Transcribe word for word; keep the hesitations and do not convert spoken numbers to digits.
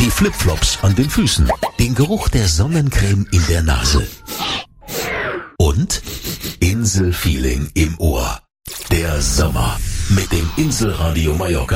die Flipflops an den Füßen, den Geruch der Sonnencreme in der Nase und Inselfeeling im Ohr. Der Sommer mit dem Inselradio Mallorca.